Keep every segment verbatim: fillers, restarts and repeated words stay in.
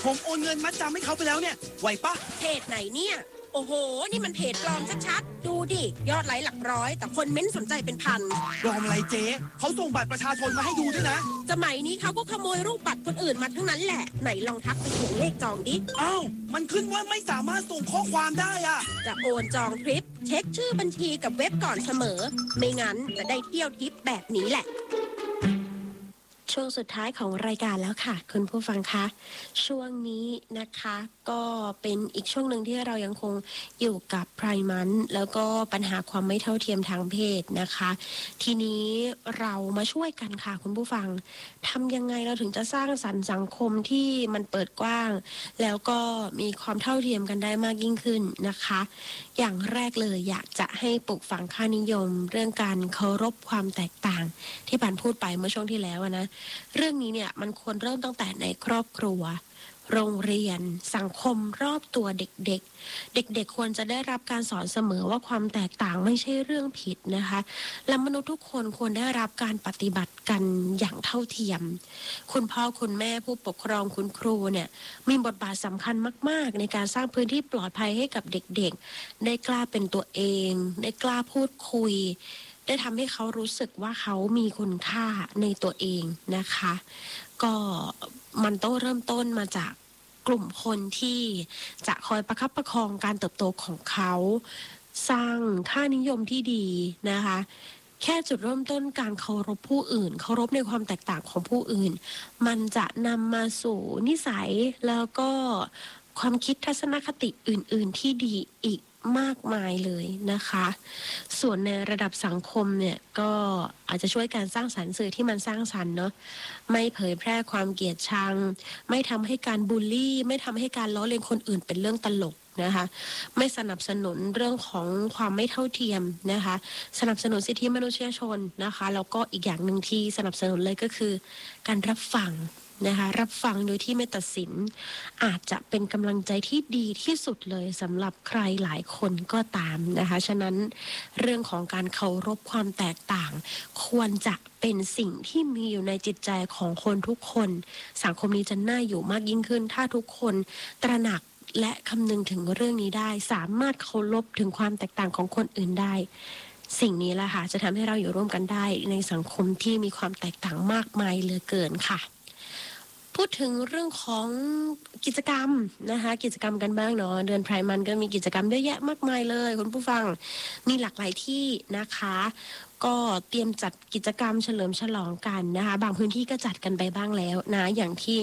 ผมโอนเงินมัดจำให้เขาไปแล้วเนี่ยไหวปะเพจไหนเนี่ยโอ้โหนี่มันเพจปลอมชัดๆดูดิยอดไลค์หลักร้อยแต่คนเม้นสนใจเป็นพันปลอมอะไรเจ๊เขาส่งบัตรประชาชนมาให้ดูด้วยนะสมัยนี้เขาก็ขโมยรูปบัตรคนอื่นมาทั้งนั้นแหละไหนลองทักไปเขียนเลขจองดิอ้าวมันขึ้นว่าไม่สามารถส่งข้อความได้อะจะโอนจองทริปเช็คชื่อบัญชีกับเว็บก่อนเสมอไม่งั้นจะได้เที่ยวทริปแบบนี้แหละช่วงสุดท้ายของรายการแล้วค่ะคุณผู้ฟังคะช่วงนี้นะคะก็เป็นอีกช่วงหนึ่งที่เรายังคงอยู่กับไพร์มันแล้วก็ปัญหาความไม่เท่าเทียมทางเพศนะคะทีนี้เรามาช่วยกันค่ะคุณผู้ฟังทำยังไงเราถึงจะสร้างสรรค์สังคมที่มันเปิดกว้างแล้วก็มีความเท่าเทียมกันได้มากยิ่งขึ้นนะคะอย่างแรกเลยอยากจะให้ปลูกฝังค่านิยมเรื่องการเคารพความแตกต่างที่ปานพูดไปเมื่อช่วงที่แล้วนะเรื่องนี้เนี่ยมันควรเริ่มตั้งแต่ในครอบครัวโรงเรียนสังคมรอบตัวเด็กๆเด็กๆควรจะได้รับการสอนเสมอว่าความแตกต่างไม่ใช่เรื่องผิดนะคะและมนุษย์ทุกคนควรได้รับการปฏิบัติกันอย่างเท่าเทียมคุณพ่อคุณแม่ผู้ปกครองคุณครูเนี่ยมีบทบาทสำคัญมากๆในการสร้างพื้นที่ปลอดภัยให้กับเด็กๆได้กล้าเป็นตัวเองได้กล้าพูดคุยได้ทำให้เขารู้สึกว่าเขามีคุณค่าในตัวเองนะคะก็มันต้องเริ่มต้นมาจากกลุ่มคนที่จะคอยประคับประคองการเติบโตของเขาสร้างค่านิยมที่ดีนะคะแค่จุดเริ่มต้นการเคารพผู้อื่นเคารพในความแตกต่างของผู้อื่นมันจะนำมาสู่นิสัยแล้วก็ความคิดทัศนคติอื่นๆที่ดีอีกมากมายเลยนะคะส่วนในระดับสังคมเนี่ยก็อาจจะช่วยการสร้างสรรค์สื่อที่มันสร้างสรรค์เนาะไม่เผยแพร่ความเกลียดชังไม่ทำให้การบูลลี่ไม่ทำให้การล้อเลียนคนอื่นเป็นเรื่องตลกนะคะไม่สนับสนุนเรื่องของความไม่เท่าเทียมนะคะสนับสนุนสิทธิมนุษยชนนะคะแล้วก็อีกอย่างหนึ่งที่สนับสนุนเลยก็คือการรับฟังนะคะรับฟังโดยที่ไม่ตัดสินอาจจะเป็นกำลังใจที่ดีที่สุดเลยสำหรับใครหลายคนก็ตามนะคะฉะนั้นเรื่องของการเคารพความแตกต่างควรจะเป็นสิ่งที่มีอยู่ในจิตใจของคนทุกคนสังคมนี้จะน่าอยู่มากยิ่งขึ้นถ้าทุกคนตระหนักและคำนึงถึงเรื่องนี้ได้สามารถเคารพถึงความแตกต่างของคนอื่นได้สิ่งนี้แหละค่ะจะทำให้เราอยู่ร่วมกันได้ในสังคมที่มีความแตกต่างมากมายเหลือเกินค่ะพูดถึงเรื่องของกิจกรรมนะคะกิจกรรมกันบ้างเนาะเดือนไพร์มันก็มีกิจกรรมเยอะแยะมากมายเลยคุณผู้ฟังมีหลากหลายที่นะคะก็เตรียมจัดกิจกรรมเฉลิมฉลองกันนะคะบางพื้นที่ก็จัดกันไปบ้างแล้วนะอย่างที่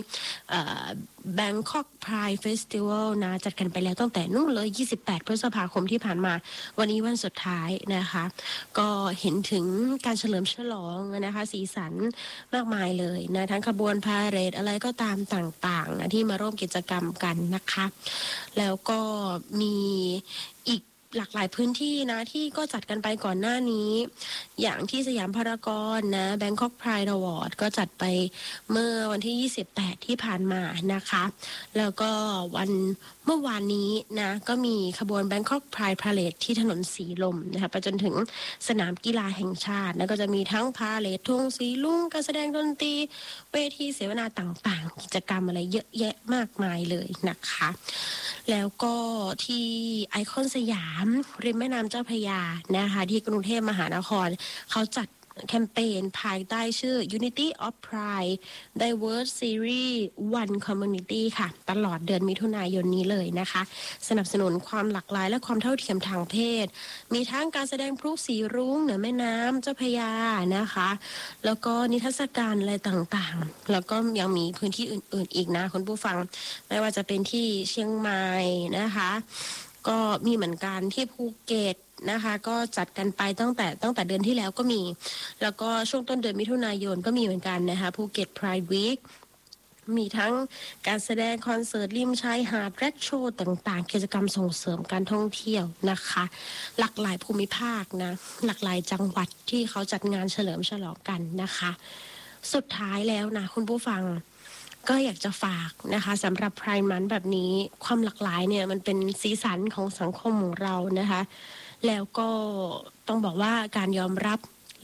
Bangkok Pride Festival นะจัดกันไปแล้วตั้งแต่นู่นเลยยี่สิบแปดพฤษภาคมที่ผ่านมาวันนี้วันสุดท้ายนะคะก็เห็นถึงการเฉลิมฉลองนะคะสีสันมากมายเลยนะทั้งขบวนพาเหรดอะไรก็ตามต่างๆนะที่มาร่วมกิจกรรมกันนะคะแล้วก็มีอีกหลากหลายพื้นที่นะที่ก็จัดกันไปก่อนหน้านี้อย่างที่สยามพารากอนนะ Bangkok Pride Award ก็จัดไปเมื่อวันที่ยี่สิบแปดที่ผ่านมานะคะแล้วก็วันเมื่อวานนี้นะก็มีขบวน Bangkok Pride Parade ที่ถนนสีลมนะคะไปจนถึงสนามกีฬาแห่งชาติแล้วก็จะมีทั้งพาเหรดธงสีลุ่งการแสดงดนตรีเวทีเสวนาต่างๆกิจกรรมอะไรเยอะแยะมากมายเลยนะคะแล้วก็ที่ไอคอนสยามริมแม่น้ำเจ้าพระยานะคะที่กรุงเทพมหานครเขาจัดแคมเปญภายใต้ชื่อ Unity of Pride Diverse Series One Community ค่ะตลอดเดือนมิถุนายนนี้เลยนะคะสนับสนุนความหลากหลายและความเท่าเทียมทางเพศมีทั้งการแสดงพลุสีรุ้งเหนือแม่น้ำเจ้าพระยานะคะแล้วก็นิทรรศการอะไรต่างๆแล้วก็ยังมีพื้นที่อื่นๆอีกนะคุณผู้ฟังไม่ว่าจะเป็นที่เชียงใหม่นะคะก็มีเหมือนกันที่ภูเก็ตนะคะก็จัดกันไปตั้งแต่ตั้งแต่เดือนที่แล้วก็มีแล้วก็ช่วงต้นเดือนมิถุนายนก็มีเหมือนกันนะคะภูเก็ต Pride Week มีทั้งการแสดงคอนเสิร์ตริมชายหาดแร็คโชว์ต่างๆกิจกรรมส่งเสริมการท่องเที่ยวนะคะหลากหลายภูมิภาคนะหลากหลายจังหวัดที่เขาจัดงานเฉลิมฉลองกันนะคะสุดท้ายแล้วนะคุณผู้ฟังก็อยากจะฝากนะคะสำหรับไพร์มันแบบนี้ความหลากหลายเนี่ยมันเป็นสีสันของสังคมของเรานะคะแล้วก็ต้องบอกว่าการยอมรับ